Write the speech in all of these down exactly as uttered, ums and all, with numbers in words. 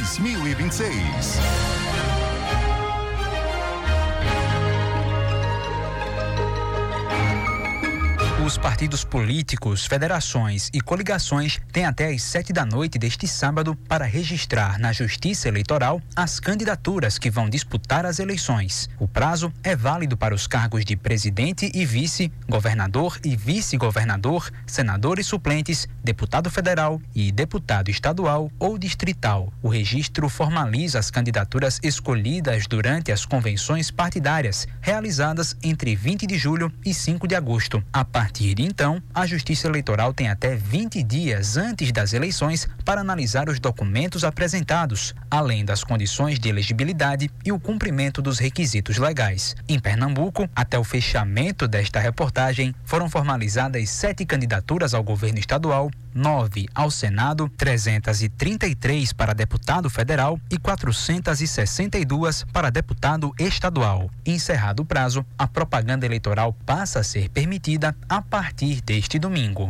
dois mil e vinte e seis. Os partidos políticos, federações e coligações têm até às sete da noite deste sábado para registrar na Justiça Eleitoral as candidaturas que vão disputar as eleições. O prazo é válido para os cargos de presidente e vice, governador e vice-governador, senadores suplentes, deputado federal e deputado estadual ou distrital. O registro formaliza as candidaturas escolhidas durante as convenções partidárias, realizadas entre vinte de julho e cinco de agosto. A partir de então, a Justiça Eleitoral tem até vinte dias antes das eleições para analisar os documentos apresentados, além das condições de elegibilidade e o cumprimento dos requisitos legais. Em Pernambuco, até o fechamento desta reportagem, foram formalizadas sete candidaturas ao governo estadual, nove ao Senado, trezentas e trinta e três para deputado federal e quatrocentas e sessenta e duas para deputado estadual. Encerrado o prazo, a propaganda eleitoral passa a ser permitida a partir deste domingo.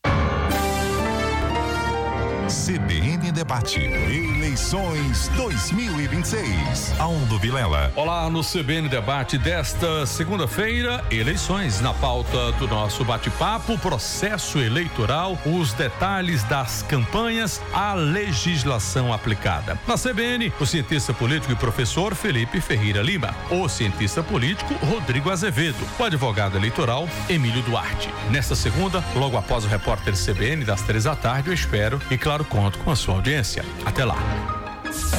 C B N Debate, eleições dois mil e vinte e seis. Aldo Vilela. Olá, no C B N Debate desta segunda-feira, eleições. Na pauta do nosso bate-papo, processo eleitoral, os detalhes das campanhas, a legislação aplicada. Na C B N, o cientista político e professor Felipe Ferreira Lima, o cientista político Rodrigo Azevedo, o advogado eleitoral Emílio Duarte. Nesta segunda, logo após o repórter C B N das três da tarde, eu espero e, claro, conto com a sua audiência. Até lá.